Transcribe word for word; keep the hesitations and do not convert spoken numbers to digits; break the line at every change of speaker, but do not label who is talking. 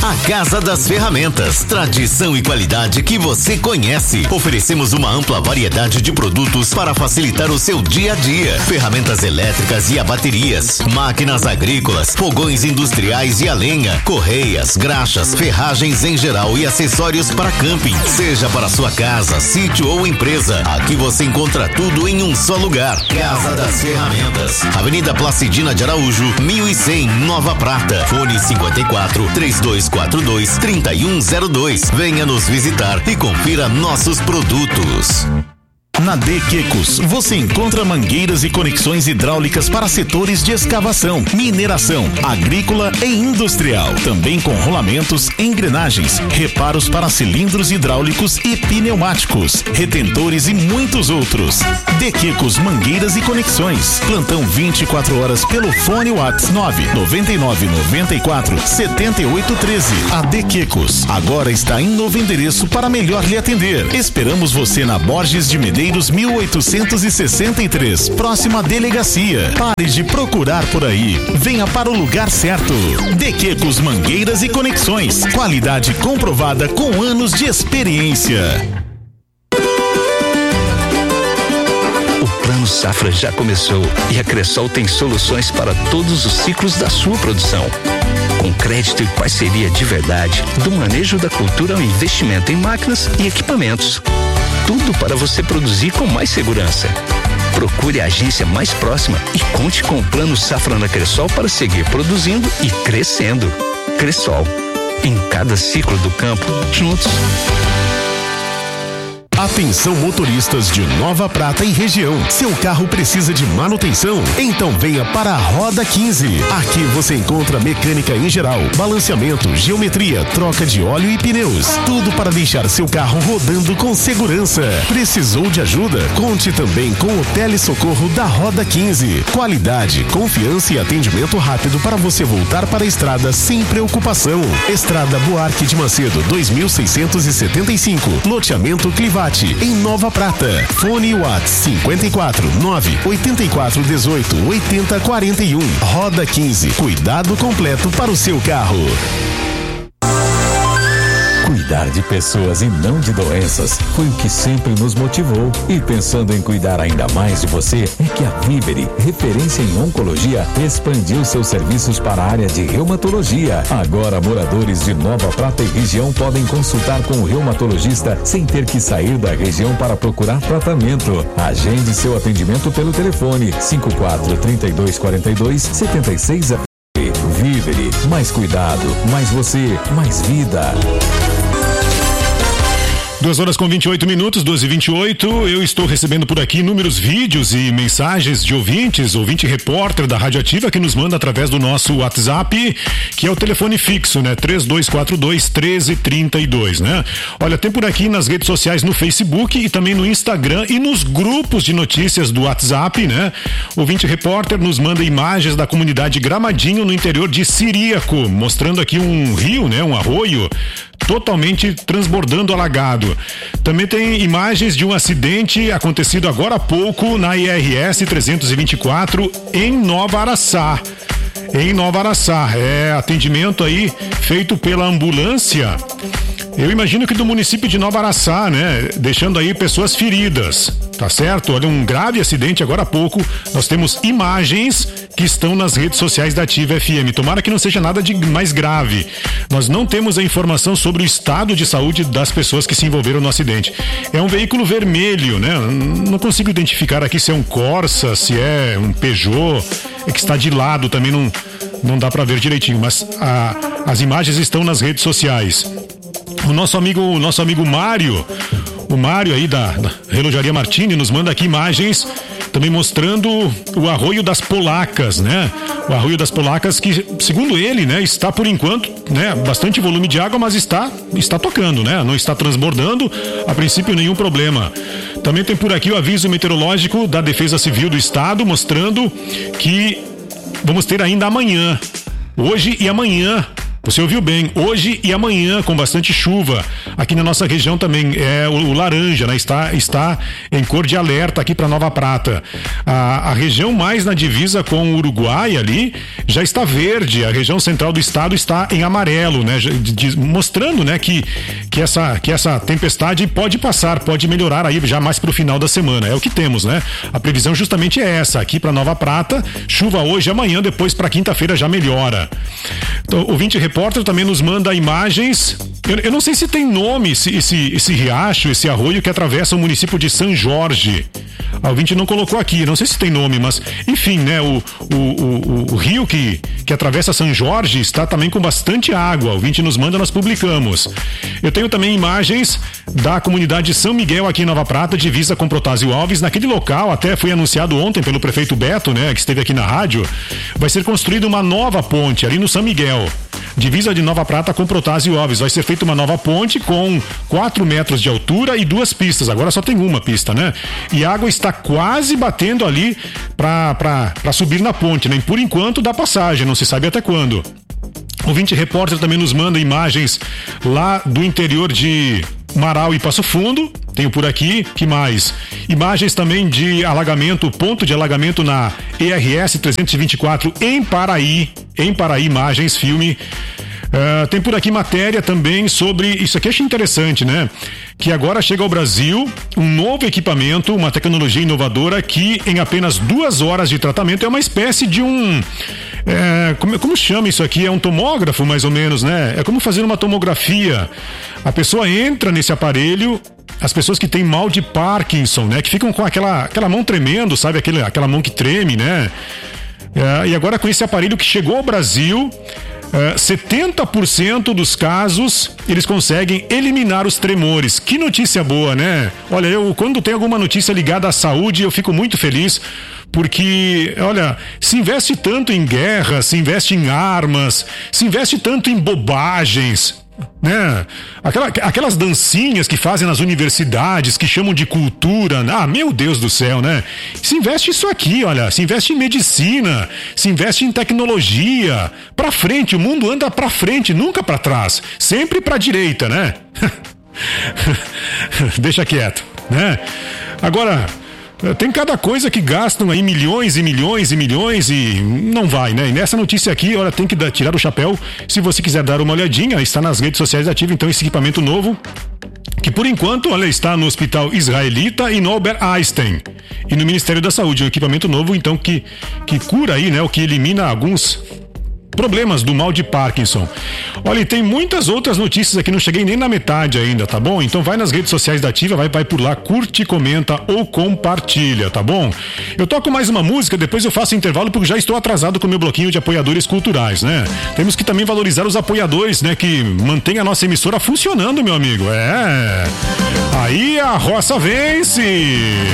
A Casa das Ferramentas, tradição e qualidade que você conhece. Oferecemos uma ampla variedade de produtos para facilitar o seu dia a dia. Ferramentas elétricas e a baterias, máquinas agrícolas, fogões industriais e a lenha, correias, graxas, ferragens em geral e acessórios para camping. Seja para sua casa, sítio ou empresa, aqui você encontra tudo em um só lugar. Casa das Ferramentas, Avenida Placidina de Araújo, mil e cem, Nova Prata. Fone cinquenta e quatro, trinta e dois quarenta e dois, trinta e um zero dois. Venha nos visitar e confira nossos produtos.
Na De Quecos, você encontra mangueiras e conexões hidráulicas para setores de escavação, mineração, agrícola e industrial. Também com rolamentos, engrenagens, reparos para cilindros hidráulicos e pneumáticos, retentores e muitos outros. De Quecos Mangueiras e Conexões. Plantão vinte e quatro horas pelo fone WhatsApp nove nove nove nove quatro sete oito um três. A De Quecos agora está em novo endereço para melhor lhe atender. Esperamos você na Borges de Medeiros mil oitocentos e sessenta e três, próxima à delegacia. Pare de procurar por aí. Venha para o lugar certo. De Quecos Mangueiras e Conexões. Qualidade comprovada com anos de experiência.
O Plano Safra já começou e a Cressol tem soluções para todos os ciclos da sua produção. Com crédito e parceria de verdade, do manejo da cultura ao investimento em máquinas e equipamentos. Tudo para você produzir com mais segurança. Procure a agência mais próxima e conte com o Plano Safra na Cressol para seguir produzindo e crescendo. Cressol, em cada ciclo do campo, juntos.
Atenção motoristas de Nova Prata e região. Seu carro precisa de manutenção? Então venha para a Roda quinze. Aqui você encontra mecânica em geral, balanceamento, geometria, troca de óleo e pneus. Tudo para deixar seu carro rodando com segurança. Precisou de ajuda? Conte também com o telesocorro da Roda quinze. Qualidade, confiança e atendimento rápido para você voltar para a estrada sem preocupação. Estrada Buarque de Macedo, dois mil seiscentos e setenta e cinco. Loteamento Clivate, em Nova Prata. Fone WhatsApp cinquenta e quatro, nove oitenta e quatro, dezoito, oitenta, quarenta e um. Roda quinze. Cuidado completo para o seu carro.
Cuidar de pessoas e não de doenças foi o que sempre nos motivou. E pensando em cuidar ainda mais de você, é que a Vivere, referência em oncologia, expandiu seus serviços para a área de reumatologia. Agora, moradores de Nova Prata e região podem consultar com o reumatologista sem ter que sair da região para procurar tratamento. Agende seu atendimento pelo telefone cinco quatro, trinta e dois, quarenta e dois, setenta e seis. Vivere, mais cuidado, mais você, mais vida.
Duas horas com vinte e oito minutos, doze e vinte e oito. Eu estou recebendo por aqui inúmeros vídeos e mensagens de ouvintes, ouvinte repórter da Rádio Ativa que nos manda através do nosso WhatsApp, que é o telefone fixo, né? três dois quatro dois, um três três dois, né? Olha, tem por aqui nas redes sociais, no Facebook e também no Instagram e nos grupos de notícias do WhatsApp, né? Ouvinte repórter nos manda imagens da comunidade Gramadinho no interior de Ciríaco, mostrando aqui um rio, né? Um arroio totalmente transbordando, alagado. Também tem imagens de um acidente acontecido agora há pouco na I R S trezentos e vinte e quatro em Nova Araçá. Em Nova Araçá, é atendimento aí feito pela ambulância. Eu imagino que do município de Nova Araçá, né? Deixando aí pessoas feridas, tá certo? Olha, um grave acidente agora há pouco. Nós temos imagens que estão nas redes sociais da Ativa F M. Tomara que não seja nada de mais grave. Nós não temos a informação sobre o estado de saúde das pessoas que se envolveram no acidente. É um veículo vermelho, né? Não consigo identificar aqui se é um Corsa, se é um Peugeot, é que está de lado, também não, não dá para ver direitinho, mas a, as imagens estão nas redes sociais. O nosso amigo, o nosso amigo Mário, o Mário aí da, da Relojaria Martini nos manda aqui imagens também mostrando o Arroio das Polacas, né? O Arroio das Polacas que, segundo ele, né, está por enquanto, né, bastante volume de água, mas está, está tocando, né? Não está transbordando, a princípio nenhum problema. Também tem por aqui o aviso meteorológico da Defesa Civil do Estado mostrando que vamos ter ainda amanhã, hoje e amanhã, Você ouviu bem, hoje e amanhã com bastante chuva. Aqui na nossa região também é o, o laranja, né? Está, está em cor de alerta aqui para Nova Prata. A, a região mais na divisa com o Uruguai ali já está verde. A região central do estado está em amarelo, né? De, de, mostrando, né, que, que, essa, que essa tempestade pode passar, pode melhorar aí já mais para o final da semana. É o que temos, né? A previsão justamente é essa. Aqui para Nova Prata, chuva hoje e amanhã, depois para quinta-feira já melhora. Então, o ouvinte repórter também nos manda imagens. Eu, eu não sei se tem nome esse, esse, esse riacho, esse arroio que atravessa o município de São Jorge. A ouvinte não colocou aqui, não sei se tem nome, mas enfim, né? O, o, o, o rio que, que atravessa São Jorge está também com bastante água. O ouvinte nos manda, nós publicamos. Eu tenho também imagens da comunidade São Miguel aqui em Nova Prata, divisa com Protásio Alves. Naquele local, até foi anunciado ontem pelo prefeito Beto, né? Que esteve aqui na rádio. Vai ser construída uma nova ponte ali no São Miguel. Divisa de Nova Prata com Protásio Alves. Vai ser feita uma nova ponte com quatro metros de altura e duas pistas. Agora só tem uma pista, né? E a água está quase batendo ali para subir na ponte, né? E por enquanto dá passagem, não se sabe até quando. O ouvinte repórter também nos manda imagens lá do interior de Marau e Passo Fundo. Tenho por aqui, que mais? Imagens também de alagamento, ponto de alagamento na E R S trezentos e vinte e quatro em Paraí. Em Paraí, imagens, filme. Uh, tem por aqui matéria também sobre, isso aqui eu achei interessante, né? Que agora chega ao Brasil um novo equipamento, uma tecnologia inovadora que em apenas duas horas de tratamento é uma espécie de um... É, como, como chama isso aqui? É um tomógrafo, mais ou menos, né? É como fazer uma tomografia. A pessoa entra nesse aparelho, as pessoas que têm mal de Parkinson, né? Que ficam com aquela, aquela mão tremendo, sabe? Aquele, aquela mão que treme, né? É, e agora com esse aparelho que chegou ao Brasil... Uh, setenta por cento dos casos eles conseguem eliminar os tremores. Que notícia boa, né? Olha, eu quando tem alguma notícia ligada à saúde, eu fico muito feliz, porque, olha, se investe tanto em guerra, se investe em armas, se investe tanto em bobagens, né? Aquela, aquelas dancinhas que fazem nas universidades, que chamam de cultura. Ah, meu Deus do céu, né? Se investe isso aqui, olha, se investe em medicina, se investe em tecnologia. Pra frente, o mundo anda pra frente, nunca pra trás. Sempre pra direita, né? Deixa quieto, né? Agora... Tem cada coisa que gastam aí milhões e milhões e milhões e não vai, né? E nessa notícia aqui, olha, tem que dar, tirar o chapéu. Se você quiser dar uma olhadinha, está nas redes sociais da Ativa, então esse equipamento novo, que por enquanto, olha, está no Hospital Israelita e no Albert Einstein. E no Ministério da Saúde, um equipamento novo, então, que, que cura aí, né? O que elimina alguns... problemas do mal de Parkinson. Olha, e tem muitas outras notícias aqui, não cheguei nem na metade ainda, tá bom? Então vai nas redes sociais da Ativa, vai, vai por lá, curte, comenta ou compartilha, tá bom? Eu toco mais uma música, depois eu faço intervalo porque já estou atrasado com o meu bloquinho de apoiadores culturais, né? Temos que também valorizar os apoiadores, né? Que mantém a nossa emissora funcionando, meu amigo. É. Aí a roça vence!